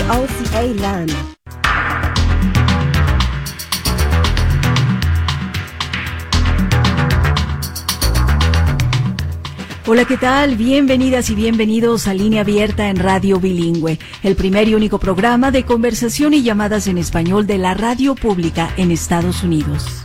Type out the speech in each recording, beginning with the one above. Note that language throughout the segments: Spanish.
OCA Land. Hola, ¿qué tal? Bienvenidas y bienvenidos a Línea Abierta en Radio Bilingüe, el primer y único programa de conversación y llamadas en español de la radio pública en Estados Unidos.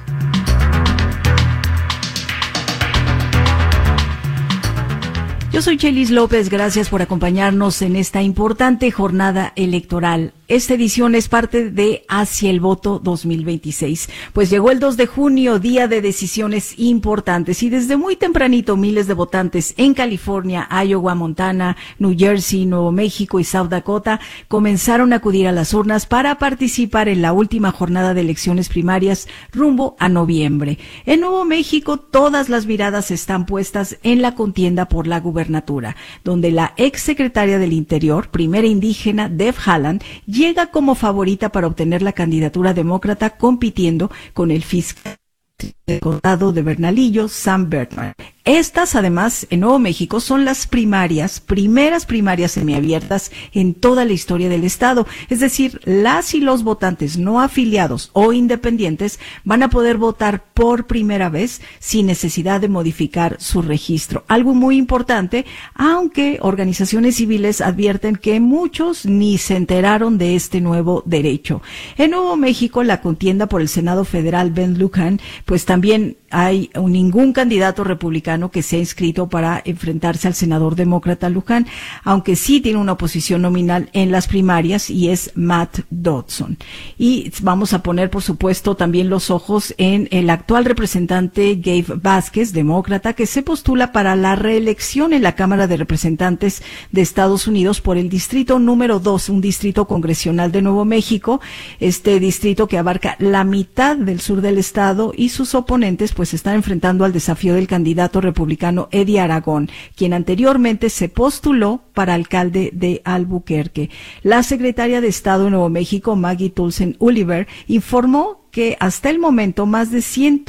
Yo soy Chelis López, gracias por acompañarnos en esta importante jornada electoral. Esta edición es parte de Hacia el Voto 2026, pues llegó el 2 de junio, día de decisiones importantes, y desde muy tempranito miles de votantes en California, Iowa, Montana, New Jersey, Nuevo México y South Dakota comenzaron a acudir a las urnas para participar en la última jornada de elecciones primarias rumbo a noviembre. En Nuevo México, todas las miradas están puestas en la contienda por la gubernatura, donde la exsecretaria del Interior, primera indígena, Deb Haaland, llega como favorita para obtener la candidatura demócrata, compitiendo con el fiscal del condado de Bernalillo, Sam Bertman. Estas, además, en Nuevo México, son las primeras primarias semiabiertas en toda la historia del estado. Es decir, las y los votantes no afiliados o independientes van a poder votar por primera vez sin necesidad de modificar su registro. Algo muy importante, aunque organizaciones civiles advierten que muchos ni se enteraron de este nuevo derecho. En Nuevo México, la contienda por el Senado Federal, Ben Lujan, pues también hay ningún candidato republicano que se ha inscrito para enfrentarse al senador demócrata Lujan, aunque sí tiene una oposición nominal en las primarias, y es Matt Dodson. Y vamos a poner, por supuesto, también los ojos en el actual representante Gabe Vázquez, demócrata, que se postula para la reelección en la Cámara de Representantes de Estados Unidos por el distrito número 2, un distrito congresional de Nuevo México, este distrito que abarca la mitad del sur del estado, y sus oponentes pues están enfrentando al desafío del candidato republicano Eddie Aragón, quien anteriormente se postuló para alcalde de Albuquerque. La secretaria de Estado de Nuevo México, Maggie Toulson Oliver, informó que hasta el momento más de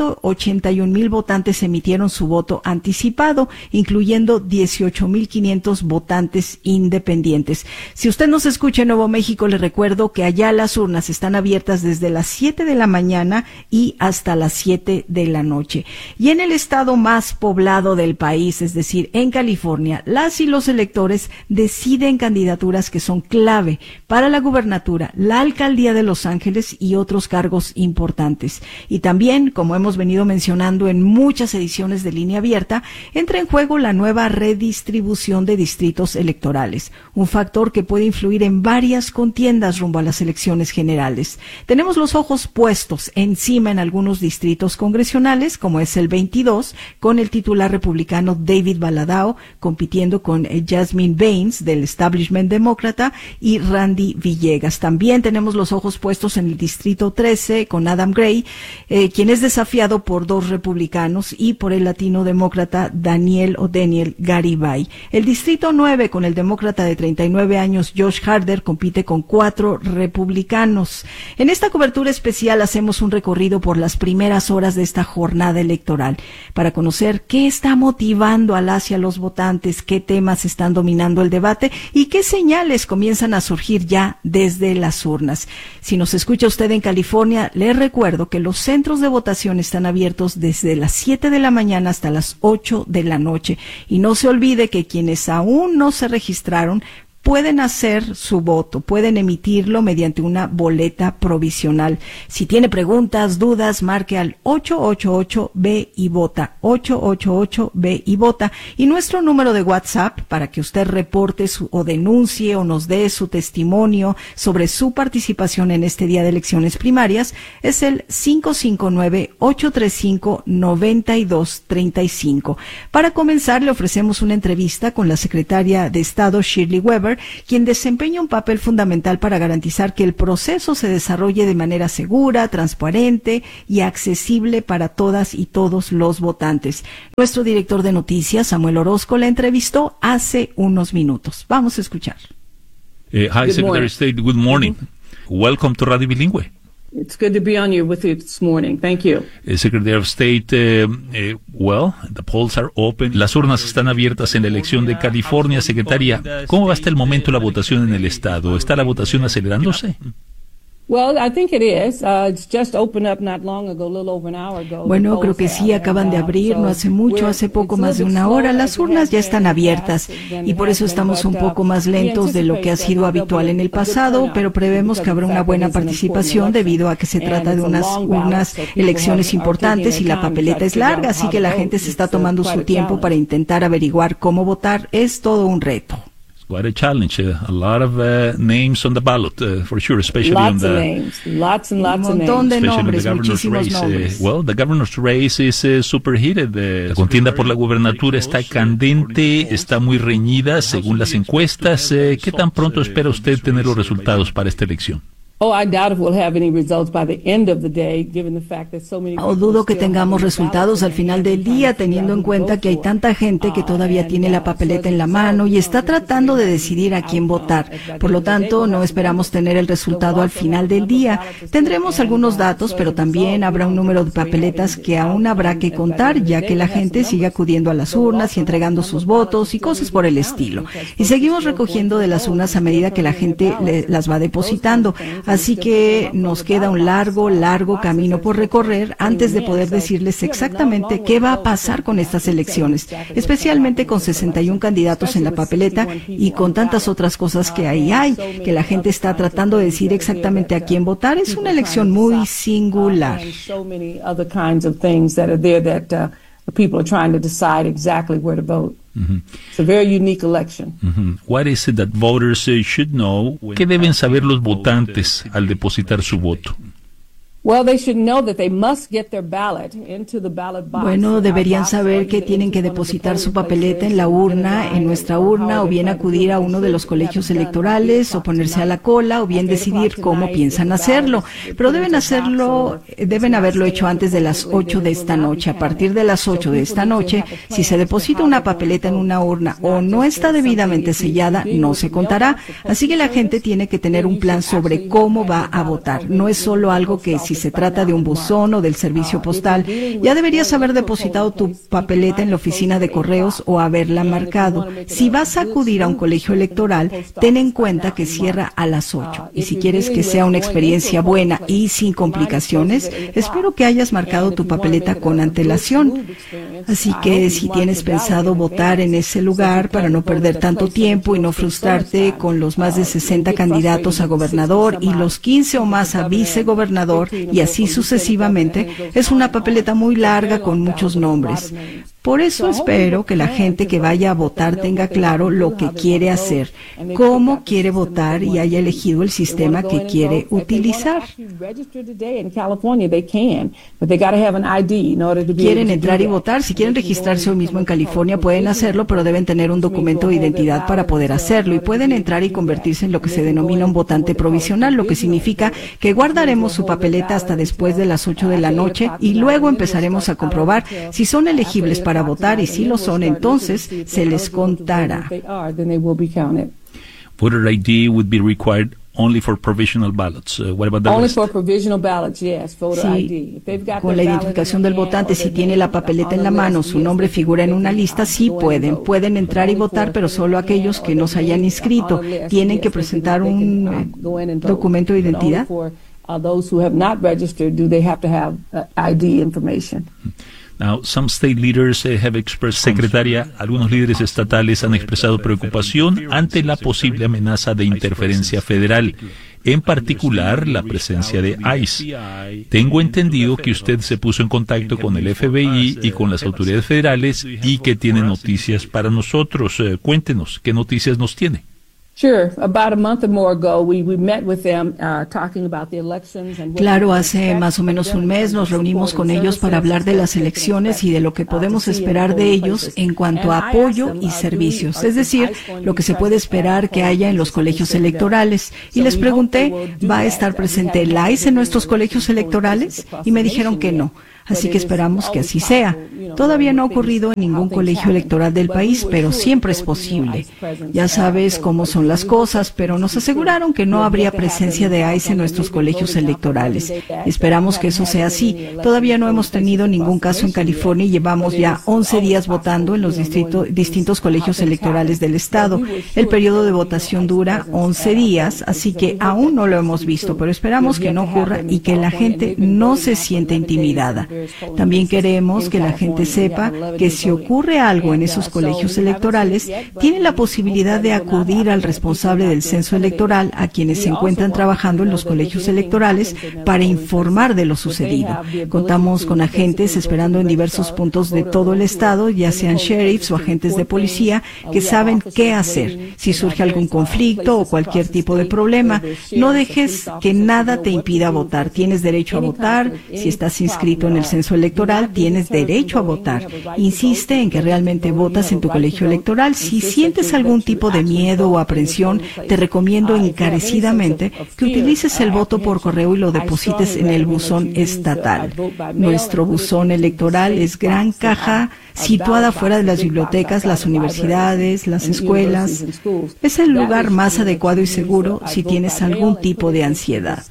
181,000 votantes emitieron su voto anticipado, incluyendo 18,500 votantes independientes. Si usted nos escucha en Nuevo México, le recuerdo que allá las urnas están abiertas desde las 7 de la mañana y hasta las 7 de la noche. Y en el estado más poblado del país, es decir, en California, las y los electores deciden candidaturas que son clave para la gubernatura, la alcaldía de Los Ángeles y otros cargos importantes. Y también, como hemos venido mencionando en muchas ediciones de Línea Abierta, entra en juego la nueva redistribución de distritos electorales, un factor que puede influir en varias contiendas rumbo a las elecciones generales. Tenemos los ojos puestos encima en algunos distritos congresionales, como es el 22, con el titular republicano David Valadao compitiendo con Jasmine Baines del establishment demócrata y Randy Villegas. También tenemos los ojos puestos en el distrito 13 con Adam Gray, quien es desafiado por dos republicanos, y por el latino demócrata Daniel Garibay. El distrito 9 con el demócrata de 39 años Josh Harder compite con 4 republicanos. En esta cobertura especial hacemos un recorrido por las primeras horas de esta jornada electoral para conocer qué está motivando a las y a los votantes, qué temas están dominando el debate y qué señales comienzan a surgir ya desde las urnas. Si nos escucha usted en California, le recuerdo que los centros de votación están abiertos desde las 7 de la mañana hasta las 8 de la noche. Y no se olvide que quienes aún no se registraron pueden hacer su voto, pueden emitirlo mediante una boleta provisional. Si tiene preguntas, dudas, marque al 888-B y vota, 888-B y vota. Y nuestro número de WhatsApp para que usted reporte o denuncie o nos dé su testimonio sobre su participación en este día de elecciones primarias es el 559-835-9235. Para comenzar, le ofrecemos una entrevista con la secretaria de Estado, Shirley Weber, quien desempeña un papel fundamental para garantizar que el proceso se desarrolle de manera segura, transparente y accesible para todas y todos los votantes. Nuestro director de noticias, Samuel Orozco, la entrevistó hace unos minutos. Vamos a escuchar. Hi, Secretary of State. Good morning. Welcome to Radio Bilingüe. It's good to be on with you this morning. Thank you. Secretary of State, well, the polls are open. Las urnas están abiertas en la elección de California, secretaria. ¿Cómo va hasta el momento la votación en el estado? ¿Está la votación acelerándose? Well, I think it is. It's just opened up not long ago, a little over an hour ago. Bueno, creo que sí, acaban de abrir, no hace mucho, hace poco más de una hora. Las urnas ya están abiertas y por eso estamos un poco más lentos de lo que ha sido habitual en el pasado, pero prevemos que habrá una buena participación debido a que se trata de unas elecciones importantes y la papeleta es larga, así que la gente se está tomando su tiempo para intentar averiguar cómo votar. Es todo un reto. Quite a challenge. A lot of names on the ballot, for sure, especially lots on the names, lots and lots un montón de especially nombres, the governor's muchísimos race. nombres. Well, the governor's race is superheated. La contienda por la gubernatura está candente, está muy reñida según las encuestas. ¿Qué tan pronto espera usted tener los resultados para esta elección? Oh, I doubt if we'll have any results by the end of the day, given the fact that so many people Dudo que still tengamos have resultados al final del día, teniendo en cuenta que hay tanta gente que todavía tiene la papeleta en la mano y está tratando de decidir a quién votar. Por lo tanto, no esperamos tener el resultado al final del día. Tendremos algunos datos, pero también habrá un número de papeletas que aún habrá que contar, ya que la gente sigue acudiendo a las urnas y entregando sus votos y cosas por el estilo. Y seguimos recogiendo de las urnas a medida que la gente las va depositando. Así que nos queda un largo camino por recorrer antes de poder decirles exactamente qué va a pasar con estas elecciones, especialmente con 61 candidatos en la papeleta y con tantas otras cosas que ahí hay, que la gente está tratando de decir exactamente a quién votar. Es una elección muy singular. People are trying to decide exactly where to vote. It's a very unique election. What is it that voters should know? ¿Qué deben saber los votantes al depositar su voto? Well, they should know that they must get their ballot into the ballot box. Bueno, deberían saber que tienen que depositar su papeleta en la urna, en nuestra urna, o bien acudir a uno de los colegios electorales, o ponerse a la cola, o bien decidir cómo piensan hacerlo. Pero deben haberlo hecho antes de las 8 de esta noche. A partir de las 8 de esta noche, si se deposita una papeleta en una urna o no está debidamente sellada, no se contará. Así que la gente tiene que tener un plan sobre cómo va a votar. No es solo algo que si se trata de un buzón o del servicio postal, ya deberías haber depositado tu papeleta en la oficina de correos o haberla marcado. Si vas a acudir a un colegio electoral, ten en cuenta que cierra a las 8. Y si quieres que sea una experiencia buena y sin complicaciones, espero que hayas marcado tu papeleta con antelación. Así que si tienes pensado votar en ese lugar para no perder tanto tiempo y no frustrarte con los más de 60 candidatos a gobernador y los 15 o más a vicegobernador, y así sucesivamente, es una papeleta muy larga con muchos nombres. Por eso espero que la gente que vaya a votar tenga claro lo que quiere hacer, cómo quiere votar y haya elegido el sistema que quiere utilizar. Quieren entrar y votar. Si quieren registrarse hoy mismo en California, pueden hacerlo, pero deben tener un documento de identidad para poder hacerlo. Y pueden entrar y convertirse en lo que se denomina un votante provisional, lo que significa que guardaremos su papeleta hasta después de las 8 de la noche y luego empezaremos a comprobar si son elegibles para votar, y si lo son, entonces se les contará. Voter ID would be required only for provisional ballots. What about the Only rest? for provisional ballots, yes, voter ID. Sí, If they've got con la their ballot identificación in del their hand votante, or si their tiene name la papeleta en la mano, su nombre figura en una lista, sí pueden entrar y votar, pero solo aquellos que no se hayan inscrito tienen que presentar un documento de identidad. Those who have not registered, do they have to have ID information? Now, some state leaders have expressed, secretaria, algunos líderes estatales han expresado preocupación ante la posible amenaza de interferencia federal, en particular la presencia de ICE. Tengo entendido que usted se puso en contacto con el FBI y con las autoridades federales y que tiene noticias para nosotros. Cuéntenos, ¿qué noticias nos tiene? Sure. About a month or more ago, we met with them talking about the elections and Claro, hace más o menos un mes nos reunimos con ellos para hablar de las elecciones y de lo que podemos esperar de ellos en cuanto a apoyo y servicios, es decir, lo que se puede esperar que haya en los colegios electorales. Y les pregunté, ¿va a estar presente el ICE en nuestros colegios electorales? Y me dijeron que no. Así que esperamos que así sea. Todavía no ha ocurrido en ningún colegio electoral del país, pero siempre es posible. Ya sabes cómo son las cosas, pero nos aseguraron que no habría presencia de ICE en nuestros colegios electorales. Esperamos que eso sea así. Todavía no hemos tenido ningún caso en California y llevamos ya 11 días votando en los distintos colegios electorales del estado. El periodo de votación dura 11 días, así que aún no lo hemos visto, pero esperamos que no ocurra y que la gente no se sienta intimidada. También queremos que la gente sepa que si ocurre algo en esos colegios electorales, tienen la posibilidad de acudir al responsable del censo electoral, a quienes se encuentran trabajando en los colegios electorales, para informar de lo sucedido. Contamos con agentes esperando en diversos puntos de todo el estado, ya sean sheriffs o agentes de policía, que saben qué hacer si surge algún conflicto o cualquier tipo de problema. No dejes que nada te impida votar. Tienes derecho a votar. Si estás inscrito en el censo electoral, tienes derecho a votar. Insiste en que realmente votas en tu colegio electoral. Si sientes algún tipo de miedo o aprensión, te recomiendo encarecidamente que utilices el voto por correo y lo deposites en el buzón estatal. Nuestro buzón electoral es gran caja situada fuera de las bibliotecas, las universidades, las escuelas. Es el lugar más adecuado y seguro si tienes algún tipo de ansiedad.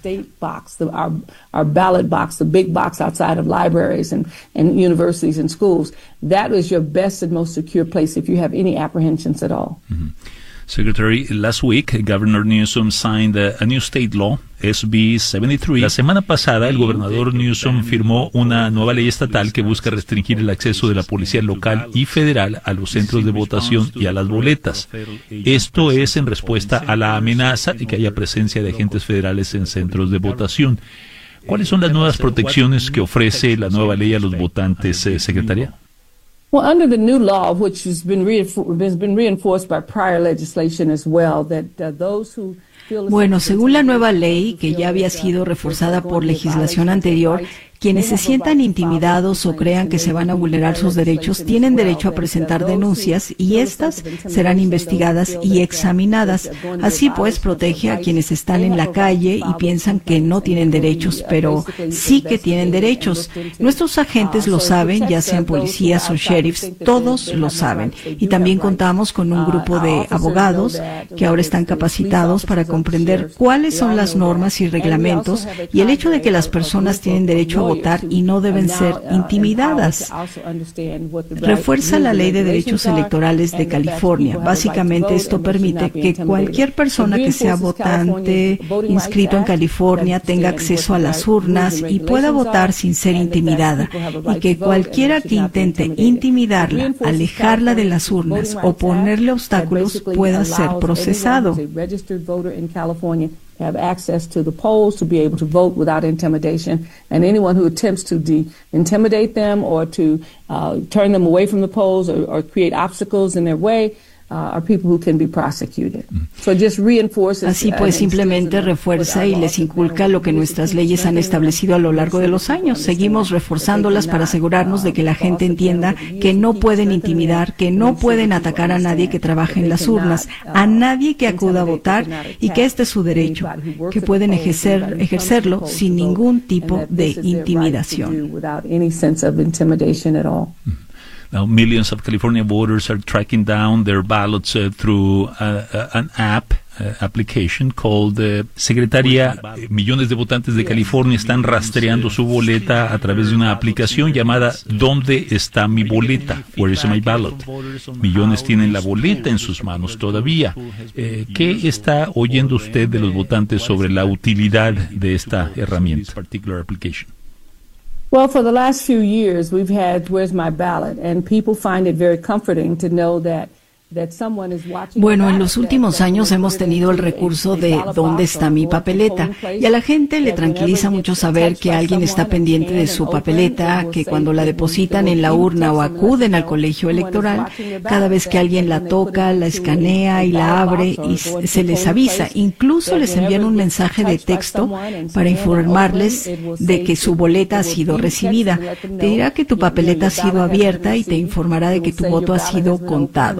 Our ballot box, the big box outside of libraries and universities and schools, that is your best and most secure place if you have any apprehensions at all. Mm-hmm. Secretary, last week, Governor Newsom signed a new state law, SB 73. La semana pasada, el gobernador Newsom firmó una nueva ley estatal que busca restringir el acceso de la policía local y federal a los centros de votación y a las boletas. Esto es en respuesta a la amenaza de que haya presencia de agentes federales en centros de votación. ¿Cuáles son las nuevas protecciones que ofrece la nueva ley a los votantes, secretaria? Well, under the new law, which has been reinforced by prior legislation as well, that those who Bueno, según la nueva ley, que ya había sido reforzada por legislación anterior, quienes se sientan intimidados o crean que se van a vulnerar sus derechos tienen derecho a presentar denuncias y éstas serán investigadas y examinadas. Así pues, protege a quienes están en la calle y piensan que no tienen derechos, pero sí que tienen derechos. Nuestros agentes lo saben, ya sean policías o sheriffs, todos lo saben. Y también contamos con un grupo de abogados que ahora están capacitados para comprender cuáles son las normas y reglamentos y el hecho de que las personas tienen derecho a votar y no deben ser intimidadas. Refuerza la Ley de Derechos Electorales de California. Básicamente esto permite que cualquier persona que sea votante inscrito en California tenga acceso a las urnas y pueda votar sin ser intimidada, y que cualquiera que intente intimidarla, alejarla de las urnas o ponerle obstáculos pueda ser procesado. Have access to the polls to be able to vote without intimidation, and anyone who attempts to intimidate them or to turn them away from the polls or create obstacles in their way are people who can be prosecuted. So just reinforces. Así pues, simplemente refuerza y les inculca lo que nuestras leyes han establecido a lo largo de los años. Seguimos reforzándolas para asegurarnos de que la gente entienda que no pueden intimidar, que no pueden atacar a nadie que trabaje en las urnas, a nadie que acuda a votar, y que este es su derecho, que pueden ejercerlo sin ningún tipo de intimidación. Now, millions of California voters are tracking down their ballots through an application called Secretaria. Millones de votantes de California están rastreando su boleta a través de una aplicación llamada ¿Dónde está mi boleta? Where is my ballot? Millones tienen la boleta en sus manos todavía. ¿Qué está oyendo usted de los votantes sobre la utilidad de esta herramienta? Particular application. Well, for the last few years, we've had Where's My Ballot, and people find it very comforting to know that Bueno, en los últimos años hemos tenido el recurso de ¿dónde está mi papeleta? Y a la gente le tranquiliza mucho saber que alguien está pendiente de su papeleta, que cuando la depositan en la urna o acuden al colegio electoral, cada vez que alguien la toca, la escanea y la abre y se les avisa. Incluso les envían un mensaje de texto para informarles de que su boleta ha sido recibida. Te dirá que tu papeleta ha sido abierta y te informará de que tu voto ha sido contado.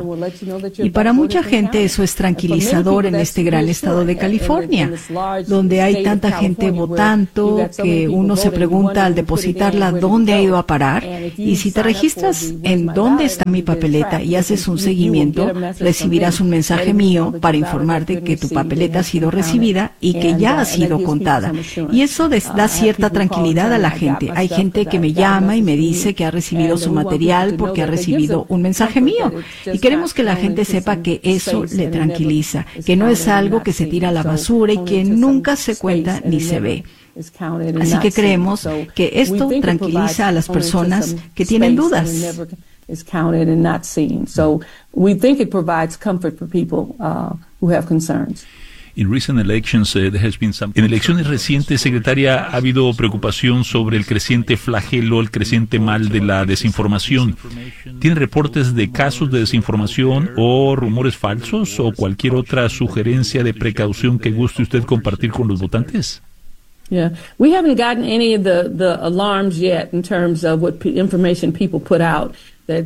Y para mucha gente eso es tranquilizador en este gran estado de California, donde hay tanta gente votando que uno se pregunta al depositarla dónde ha ido a parar. Y si te registras en dónde está mi papeleta y haces un seguimiento, recibirás un mensaje mío para informarte que tu papeleta ha sido recibida y que ya ha sido contada. Y eso da cierta tranquilidad a la gente. Hay gente que me llama y me dice que ha recibido su material porque ha recibido un mensaje mío. Y queremos que la gente sepa que eso le tranquiliza, que no es algo que se tira a la basura y que nunca se cuenta ni se ve. Así que creemos que esto tranquiliza a las personas que tienen dudas. Is counted and not seen. So we think it provides comfort for people who have concerns. En elecciones recientes, secretaria, ha habido preocupación sobre el creciente flagelo, el creciente mal de la desinformación. ¿Tiene reportes de casos de desinformación o rumores falsos o cualquier otra sugerencia de precaución que guste usted compartir con los votantes? Yeah, we haven't gotten any of the alarms yet in terms of what information people put out.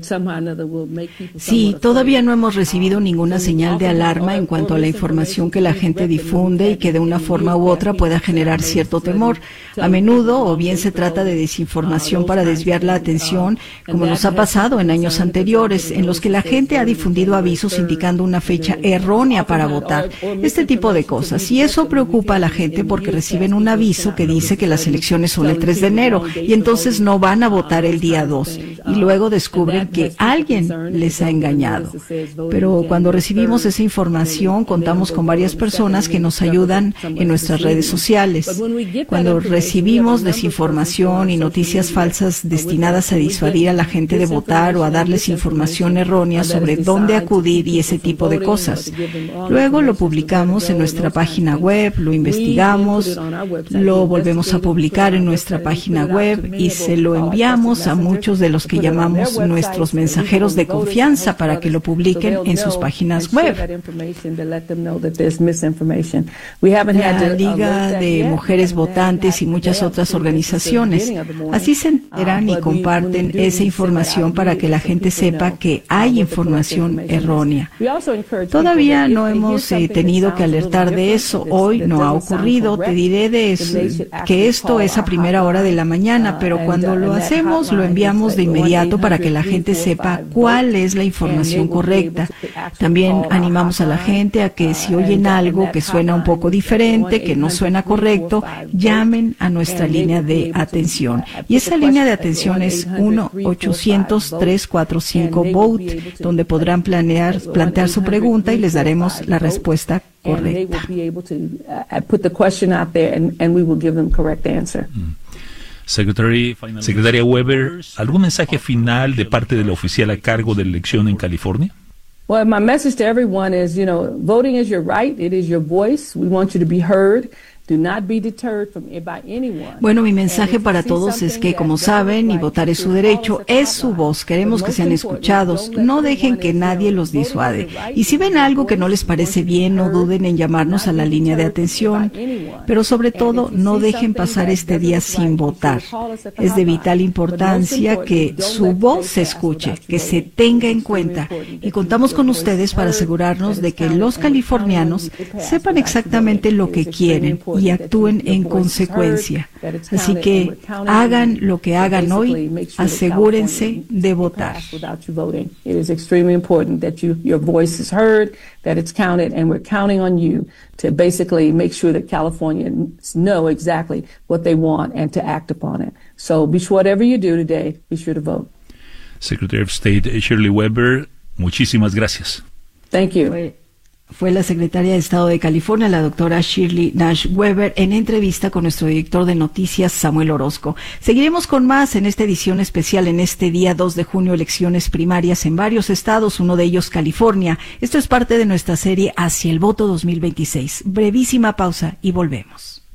Sí, todavía no hemos recibido ninguna señal de alarma en cuanto a la información que la gente difunde y que de una forma u otra pueda generar cierto temor. A menudo, o bien se trata de desinformación para desviar la atención, como nos ha pasado en años anteriores, en los que la gente ha difundido avisos indicando una fecha errónea para votar. Este tipo de cosas. Y eso preocupa a la gente porque reciben un aviso que dice que las elecciones son el 3 de enero y entonces no van a votar el día 2. Y luego descubren que alguien les ha engañado. Pero cuando recibimos esa información, contamos con varias personas que nos ayudan en nuestras redes sociales. Cuando recibimos desinformación y noticias falsas destinadas a disuadir a la gente de votar o a darles información errónea sobre dónde acudir y ese tipo de cosas, luego lo publicamos en nuestra página web, lo investigamos, lo volvemos a publicar en nuestra página web y se lo enviamos a muchos de los que llamamos nuestros mensajeros de confianza para que lo publiquen en sus páginas web. La Liga de Mujeres Votantes y muchas otras organizaciones. Así se enteran y comparten esa información para que la gente sepa que hay información errónea. Todavía no hemos tenido que alertar de eso. Hoy no ha ocurrido. Te diré de eso, que esto es a primera hora de la mañana, pero cuando lo hacemos lo enviamos de inmediato para que la gente sepa cuál es la información correcta. También animamos a la gente a que si oyen algo que suena un poco diferente, que no suena correcto, llamen a nuestra línea de atención. Y esa línea de atención es 1-800-345-VOTE, donde podrán plantear su pregunta y les daremos la respuesta correcta. Secretaria Weber, ¿algún mensaje final de parte de la oficial a cargo de la elección en California? Well, my message to everyone is, voting is your right. It is your voice. We want you to be heard. Bueno, mi mensaje para todos es que, como saben, y votar es su derecho, es su voz. Queremos que sean escuchados. No dejen que nadie los disuade. Y si ven algo que no les parece bien, no duden en llamarnos a la línea de atención. Pero sobre todo, no dejen pasar este día sin votar. Es de vital importancia que su voz se escuche, que se tenga en cuenta. Y contamos con ustedes para asegurarnos de que los californianos sepan exactamente lo que quieren y actúen en consecuencia. Así que hagan lo que hagan hoy, asegúrense de votar. It is extremely important that your voice is heard, that it's counted, and we're counting on you to basically make sure that Californians know exactly what they want and to act upon it. So whatever you do today, be sure to vote. Secretary of State Shirley Weber, muchísimas gracias. Thank you. Fue la secretaria de Estado de California, la doctora Shirley Nash Weber, en entrevista con nuestro director de noticias, Samuel Orozco. Seguiremos con más en esta edición especial en este día 2 de junio, elecciones primarias en varios estados, uno de ellos California. Esto es parte de nuestra serie Hacia el Voto 2026. Brevísima pausa y volvemos.